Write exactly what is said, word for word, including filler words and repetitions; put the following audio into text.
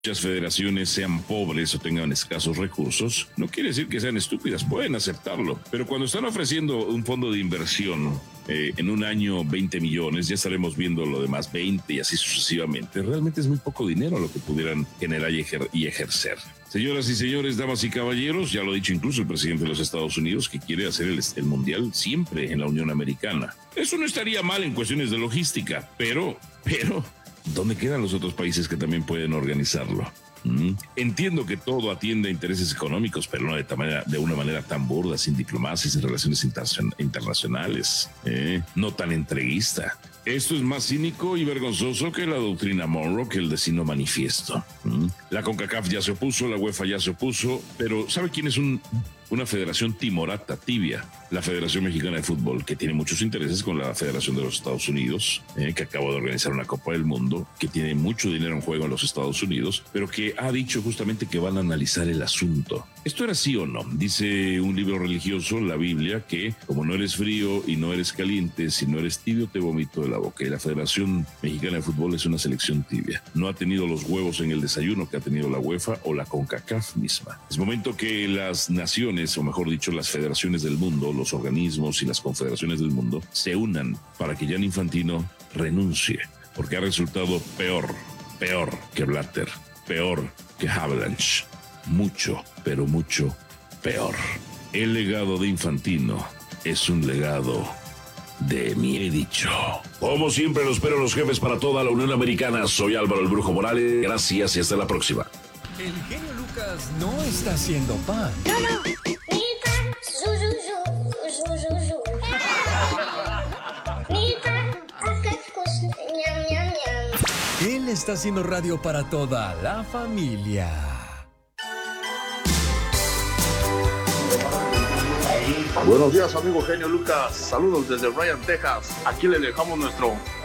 muchas federaciones sean pobres o tengan escasos recursos, no quiere decir que sean estúpidas, pueden aceptarlo. Pero cuando están ofreciendo un fondo de inversión eh, en un año veinte millones, ya estaremos viendo lo demás veinte y así sucesivamente. Realmente es muy poco dinero lo que pudieran generar y, ejer- y ejercer. Señoras y señores, damas y caballeros, ya lo ha dicho incluso el presidente de los Estados Unidos, que quiere hacer el, el Mundial siempre en la Unión Americana. Eso no estaría mal en cuestiones de logística, pero, pero... ¿dónde quedan los otros países que también pueden organizarlo? ¿Mm? Entiendo que todo atiende a intereses económicos, pero no de, manera, de una manera tan burda, sin diplomacia, sin relaciones inter- internacionales, ¿eh? No tan entreguista. Esto es más cínico y vergonzoso que la doctrina Monroe, que el Decino Manifiesto. ¿Mm? La CONCACAF ya se opuso, la UEFA ya se opuso, pero ¿sabe quién es un, una federación timorata, tibia? La Federación Mexicana de Fútbol, que tiene muchos intereses con la Federación de los Estados Unidos, eh, que acaba de organizar una Copa del Mundo, que tiene mucho dinero en juego en los Estados Unidos, pero que ha dicho justamente que van a analizar el asunto. ¿Esto era sí o no? Dice un libro religioso, la Biblia, que como no eres frío y no eres caliente, si no eres tibio te vomito de la boca. Y la Federación Mexicana de Fútbol es una selección tibia. No ha tenido los huevos en el desayuno que ha tenido la UEFA o la CONCACAF misma. Es momento que las naciones, o mejor dicho, las federaciones del mundo, los organismos y las confederaciones del mundo se unan para que Gianni Infantino renuncie, porque ha resultado peor, peor que Blatter, peor que Havelange, mucho, pero mucho peor. El legado de Infantino es un legado de mi he dicho. Como siempre, los espero los jefes para toda la Unión Americana. Soy Álvaro el Brujo Morales. Gracias y hasta la próxima. El genio Lucas no está haciendo pan. No, no. Mi pan, zu, zu, zu, zu, zu, zu. Mi pan, acá, ñam, ñam, ñam. Él está haciendo radio para toda la familia. Buenos días, amigo genio Lucas. Saludos desde Bryan, Texas. Aquí le dejamos nuestro